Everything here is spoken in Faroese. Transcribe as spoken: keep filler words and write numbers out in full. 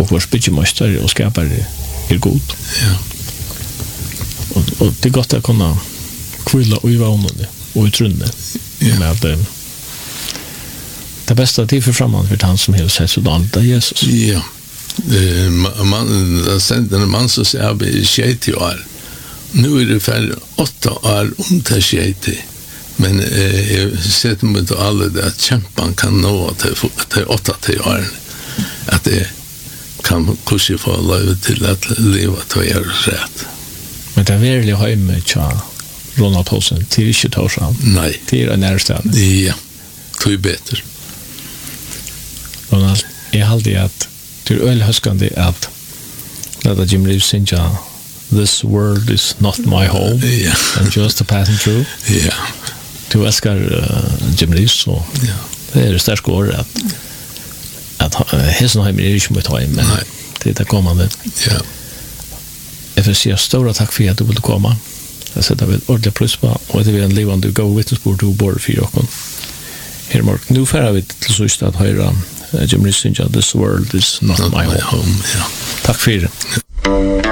och vår spitchemästare och skapare är god. Ja. Och, och det är gott att kunna kvilla och i vannande och i trunne. Ja. Med att det bästa tid för framåt för han som helst så dant av Jesus. Ja. Eh, man den sände man så ser vi tjugo år. Nu är det för åtta år under tjugo. Men eh, jag sätter mig till alla det att kämpan kan nå till, till åtta till år. Att det kan kanske få lov till att leva till er rätt. Men det är verkligen hemma tja Ronald Olsen till inte torsan. Nej. Till en närstad. Ja. Tog bättre. Ronald, jag hade att till ölhöskande att låta Jim Reeves synja This world is not my home. Ja. And just a passing through. Ja. Du älskar uh, Jim Reeves så Ja. det är det starka året att att uh, Hessenheim är inte mitt hem men Nej. det är det kommande. Ja. Jag vill säga stora tack för att du ville komma. Jag sätter väl ordentligt plus på och det är en levande go vittnesbörd du bor för och här Mark. Nu får vi till sist att höra Jim Reeves synja This world is not, not my, my home. home. Ja. Tack för det.